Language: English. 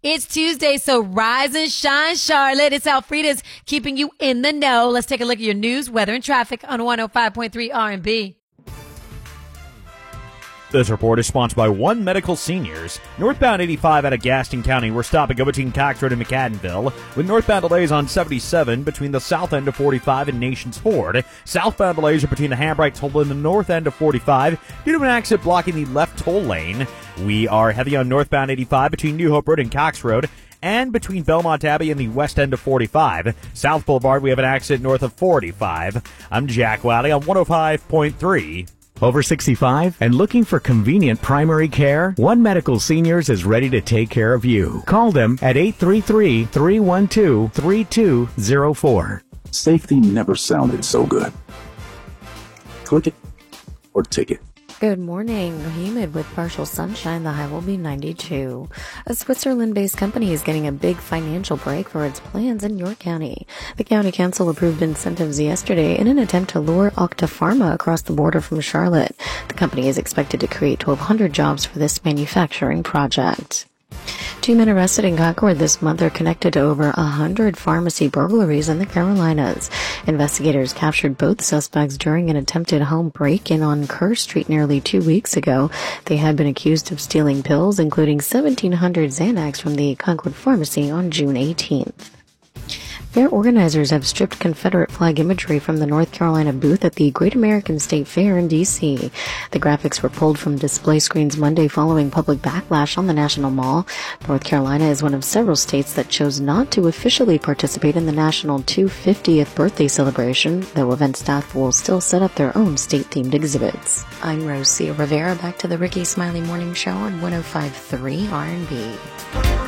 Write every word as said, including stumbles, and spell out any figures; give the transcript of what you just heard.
It's Tuesday, so rise and shine, Charlotte. It's Alfreda's keeping you in the know. Let's take a look at your news, weather, and traffic on one oh five point three R and B. This report is sponsored by One Medical Seniors. Northbound eighty-five out of Gaston County. We're stopping go between Cox Road and McAdenville, with northbound delays on seventy-seven between the south end of forty-five and Nations Ford. Southbound delays are between the Hambright toll and the north end of forty-five due to an accident blocking the left toll lane. We are heavy on northbound eighty-five between New Hope Road and Cox Road, and between Belmont Abbey and the west end of forty-five. South Boulevard, we have an accident north of forty-five. I'm Jack Wiley on one oh five point three. Over sixty-five and looking for convenient primary care? One Medical Seniors is ready to take care of you. Call them at eight three three, three one two, three two zero four. Safety never sounded so good. Click it or ticket. Good morning. Humid with partial sunshine. The high will be ninety-two. A Switzerland-based company is getting a big financial break for its plans in York County. The county council approved incentives yesterday in an attempt to lure Octapharma across the border from Charlotte. The company is expected to create twelve hundred jobs for this manufacturing project. Two men arrested in Concord this month are connected to over one hundred pharmacy burglaries in the Carolinas. Investigators captured both suspects during an attempted home break-in on Kerr Street nearly two weeks ago. They had been accused of stealing pills, including seventeen hundred Xanax from the Concord pharmacy on June eighteenth. Fair organizers have stripped Confederate flag imagery from the North Carolina booth at the Great American State Fair in D C The graphics were pulled from display screens Monday following public backlash on the National Mall. North Carolina is one of several states that chose not to officially participate in the National two hundred fiftieth birthday celebration, though event staff will still set up their own state-themed exhibits. I'm Rosia Rivera. Back to the Ricky Smiley Morning Show on one oh five point three R and B.